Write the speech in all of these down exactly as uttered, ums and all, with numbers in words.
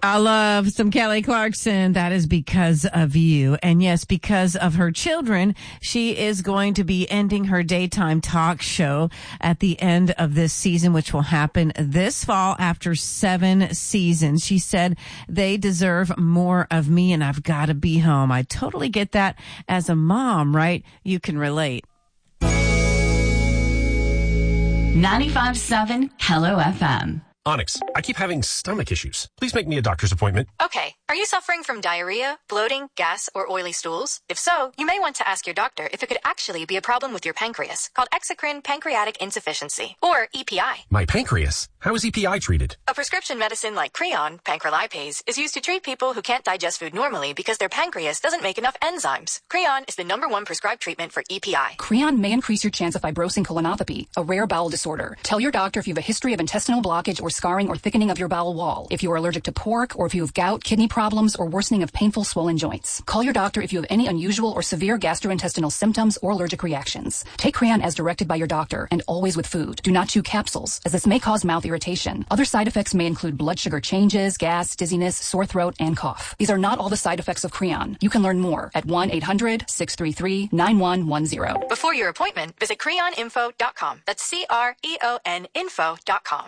I love some Kelly Clarkson. That is because of you. And yes, because of her children, she is going to be ending her daytime talk show at the end of this season, which will happen this fall after seven seasons. She said they deserve more of me and I've got to be home. I totally get that as a mom, right? You can relate. ninety-five point seven Hello F M. Onyx, I keep having stomach issues. Please make me a doctor's appointment. Okay. Are you suffering from diarrhea, bloating, gas, or oily stools? If so, you may want to ask your doctor if it could actually be a problem with your pancreas, called exocrine pancreatic insufficiency, or E P I. My pancreas? How is E P I treated? A prescription medicine like Creon, pancrelipase, is used to treat people who can't digest food normally because their pancreas doesn't make enough enzymes. Creon is the number one prescribed treatment for E P I. Creon may increase your chance of fibrosing colonopathy, a rare bowel disorder. Tell your doctor if you have a history of intestinal blockage or scarring or thickening of your bowel wall, if you are allergic to pork, or if you have gout, kidney problems, or worsening of painful swollen joints. Call your doctor if you have any unusual or severe gastrointestinal symptoms or allergic reactions. Take Creon as directed by your doctor, and always with food. Do not chew capsules, as this may cause mouth irritation. Other side effects may include blood sugar changes, gas, dizziness, sore throat, and cough. These are not all the side effects of Creon. You can learn more at one eight hundred six three three nine one one zero. Before your appointment, visit creon info dot com. That's C R E O N info dot com.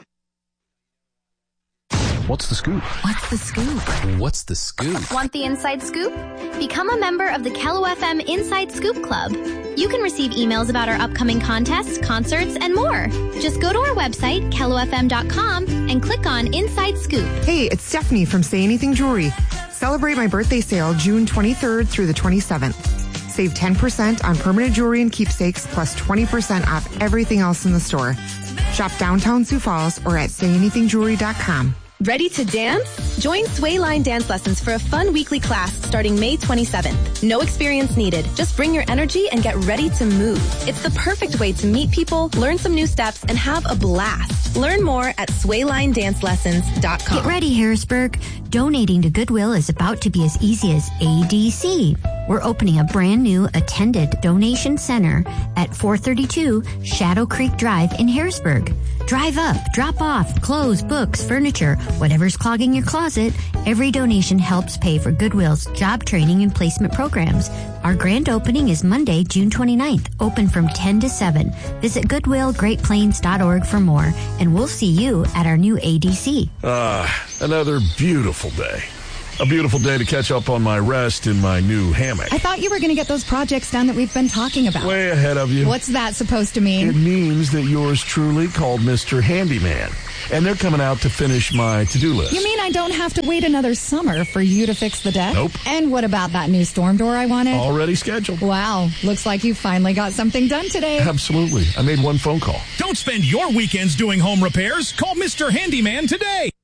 What's the scoop? What's the scoop? What's the scoop? Want the inside scoop? Become a member of the Kello F M Inside Scoop Club. You can receive emails about our upcoming contests, concerts, and more. Just go to our website, kello f m dot com, and click on Inside Scoop. Hey, it's Stephanie from Say Anything Jewelry. Celebrate my birthday sale June twenty-third through the twenty-seventh. Save ten percent on permanent jewelry and keepsakes plus twenty percent off everything else in the store. Shop downtown Sioux Falls or at say anything jewelry dot com. Ready to dance? Join Swayline Dance Lessons for a fun weekly class starting May twenty-seventh. No experience needed. Just bring your energy and get ready to move. It's the perfect way to meet people, learn some new steps, and have a blast. Learn more at swayline dance lessons dot com. Get ready, Harrisburg. Donating to Goodwill is about to be as easy as A D C. We're opening a brand new attended donation center at four thirty-two Shadow Creek Drive in Harrisburg. Drive up, drop off, clothes, books, furniture, whatever's clogging your closet. Every donation helps pay for Goodwill's job training and placement programs. Our grand opening is Monday, June twenty-ninth, open from ten to seven. Visit goodwill great plains dot org for more, and we'll see you at our new A D C. Ah, another beautiful day. A beautiful day to catch up on my rest in my new hammock. I thought you were going to get those projects done that we've been talking about. Way ahead of you. What's that supposed to mean? It means that yours truly called Mister Handyman, and they're coming out to finish my to-do list. You mean I don't have to wait another summer for you to fix the deck? Nope. And what about that new storm door I wanted? Already scheduled. Wow. Looks like you finally got something done today. Absolutely. I made one phone call. Don't spend your weekends doing home repairs. Call Mister Handyman today.